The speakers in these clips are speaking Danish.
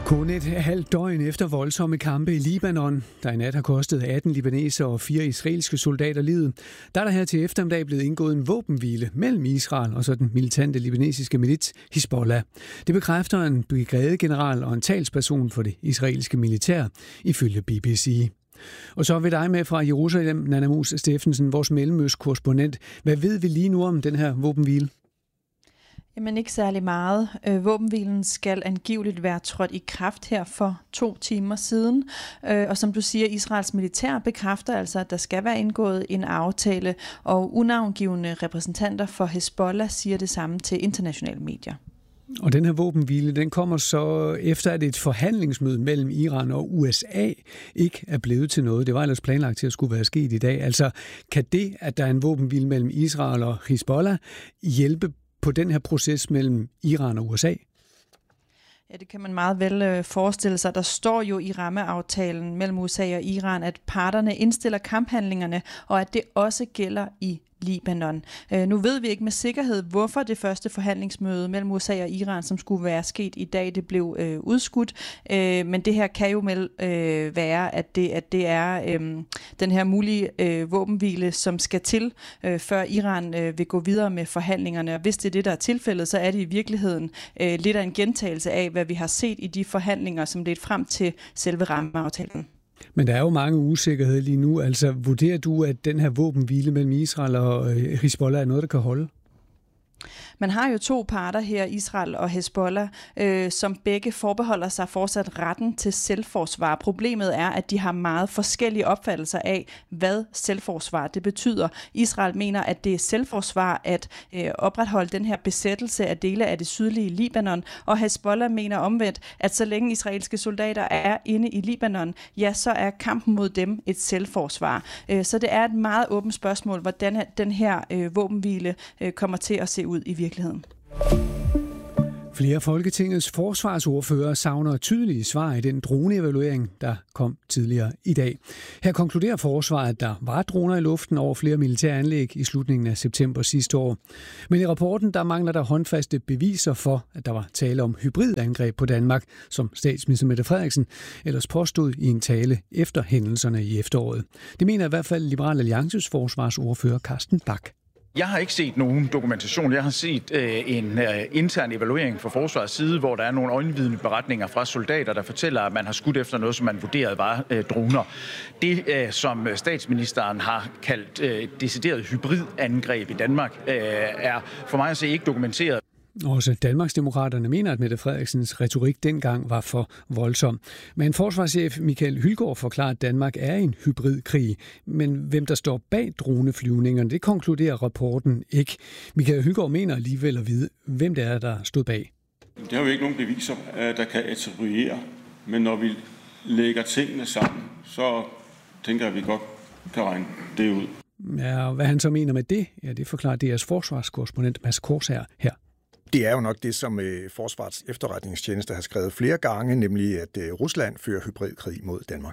Kun et halvt døgn efter voldsomme kampe i Libanon, der i nat har kostet 18 libanesere og 4 israelske soldater livet, der er der her til eftermiddag blevet indgået en våbenhvile mellem Israel og så den militante libanesiske milits Hizbollah. Det bekræfter en brigadegeneral og en talsperson for det israelske militær, ifølge BBC. Og så vil dig med fra Jerusalem, Nanna Mus Steffensen, vores mellemøstkorrespondent. Hvad ved vi lige nu om den her våbenhvile? Jamen ikke særlig meget. Våbenhvilen skal angiveligt være trådt i kraft her for 2 timer siden. Og som du siger, Israels militær bekræfter altså, at der skal være indgået en aftale, og unavngivne repræsentanter for Hizbollah siger det samme til internationale medier. Og den her våbenhvile, den kommer så efter, at et forhandlingsmøde mellem Iran og USA ikke er blevet til noget. Det var ellers planlagt til at skulle være sket i dag. Altså, kan det, at der er en våbenhvile mellem Israel og Hizbollah, hjælpe på den her proces mellem Iran og USA? Ja, det kan man meget vel forestille sig. Der står jo i rammeaftalen mellem USA og Iran, at parterne indstiller kamphandlingerne, og at det også gælder i Libanon. Nu ved vi ikke med sikkerhed, hvorfor det første forhandlingsmøde mellem USA og Iran, som skulle være sket i dag, det blev udskudt. Men det her kan jo være, at det er den her mulige våbenhvile, som skal til, før Iran vil gå videre med forhandlingerne. Og hvis det er det, der er tilfældet, så er det i virkeligheden lidt af en gentagelse af, hvad vi har set i de forhandlinger, som ledte frem til selve rammeaftalen. Men der er jo mange usikkerheder lige nu. Altså, vurderer du, at den her våbenhvile mellem Israel og Hizbollah er noget, der kan holde? Man har jo 2 parter her, Israel og Hizbollah, som begge forbeholder sig fortsat retten til selvforsvar. Problemet er, at de har meget forskellige opfattelser af, hvad selvforsvar det betyder. Israel mener, at det er selvforsvar at opretholde den her besættelse af dele af det sydlige Libanon, og Hizbollah mener omvendt, at så længe israelske soldater er inde i Libanon, ja, så er kampen mod dem et selvforsvar. Så det er et meget åbent spørgsmål, hvordan den her våbenhvile kommer til at se ud i virkeligheden. Flere af Folketingets forsvarsordfører savner tydelige svar i den droneevaluering, der kom tidligere i dag. Her konkluderer forsvaret, at der var droner i luften over flere militære anlæg i slutningen af september sidste år. Men i rapporten der mangler der håndfaste beviser for, at der var tale om hybridangreb på Danmark, som statsminister Mette Frederiksen ellers påstod i en tale efter hændelserne i efteråret. Det mener i hvert fald Liberal Alliances forsvarsordfører Carsten Bach. Jeg har ikke set nogen dokumentation. Jeg har set en intern evaluering fra forsvarets side, hvor der er nogle øjenvidende beretninger fra soldater, der fortæller, at man har skudt efter noget, som man vurderede var droner. Det, som statsministeren har kaldt decideret hybridangreb i Danmark, er for mig at se ikke dokumenteret. Også Danmarksdemokraterne mener, at Mette Frederiksens retorik dengang var for voldsom. Men forsvarschef Michael Hylgaard forklarer, at Danmark er en hybridkrig. Men hvem der står bag droneflyvningerne, det konkluderer rapporten ikke. Michael Hylgaard mener alligevel at vide, hvem det er, der stod bag. Det har jo ikke nogen beviser, der kan attribuere. Men når vi lægger tingene sammen, så tænker jeg, at vi godt kan regne det ud. Ja, hvad han så mener med det, ja, det forklarer DR's forsvarskorrespondent Mads Korsager her. Det er jo nok det, som Forsvarets efterretningstjeneste har skrevet flere gange, nemlig at Rusland fører hybridkrig mod Danmark.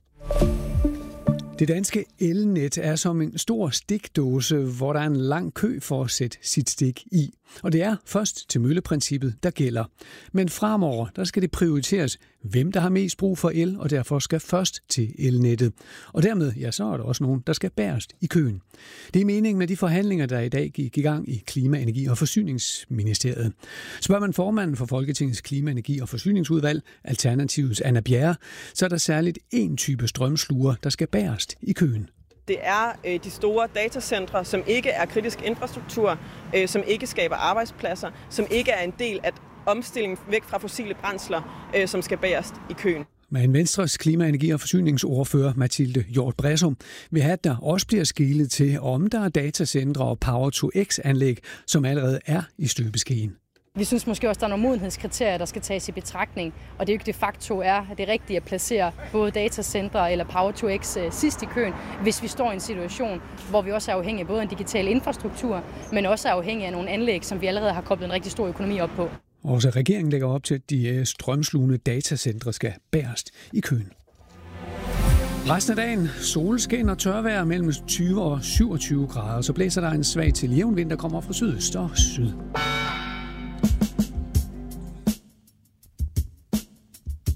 Det danske elnet er som en stor stikdåse, hvor der er en lang kø for at sætte sit stik i. Og det er først til mølleprincippet, der gælder. Men fremover, der skal det prioriteres, hvem der har mest brug for el, og derfor skal først til elnettet. Og dermed, ja, så er der også nogen, der skal bærest i køen. Det er meningen med de forhandlinger, der i dag gik i gang i Klima-, Energi- og Forsyningsministeriet. Spørger man formanden for Folketingets Klima-, Energi- og Forsyningsudvalg, Alternativets Anna Bjerre, så er der særligt én type strømsluger, der skal bærest i køen. Det er de store datacentre, som ikke er kritisk infrastruktur, som ikke skaber arbejdspladser, som ikke er en del af omstillingen væk fra fossile brændsler, som skal bærest i køen. Men Venstres klima-, energi- og forsyningsordfører Mathilde Hjort Bredsum vil have, at der også bliver skelet til, om der er datacentre og Power-to-X-anlæg, som allerede er i støbeskeen. Vi synes måske også, der er nogle modenhedskriterier, der skal tages i betragtning, og det er jo ikke de facto er det rigtige at placere både datacentre eller Power-to-X sidst i køen, hvis vi står i en situation, hvor vi også er afhængige af både en digital infrastruktur, men også er afhængige af nogle anlæg, som vi allerede har koblet en rigtig stor økonomi op på. Og så regeringen lægger op til, at de strømslugende datacentre skal bærest i køen. Resten af dagen solskin og tørvejr mellem 20 og 27 grader, så blæser der en svag til jævn vind, der kommer fra sydøst og syd.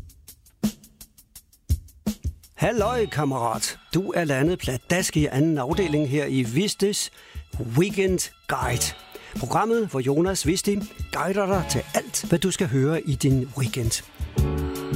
Halløj, kammerat. Du er landet pladask i anden afdeling her i Vistis Weekend Guide. Programmet, hvor Jonas Visti guider dig til alt, hvad du skal høre i din weekend.